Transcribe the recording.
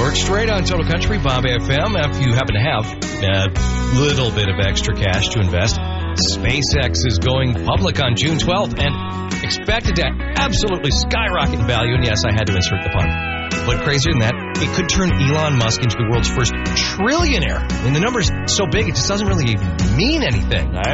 York. Straight on Total Country, Bob FM. If you happen to have a little bit of extra cash to invest, SpaceX is going public on June 12th and expected to absolutely skyrocket in value. And yes, I had to insert the pun. But crazier than that, it could turn Elon Musk into the world's first trillionaire. I mean, the number's so big, it just doesn't really even mean anything.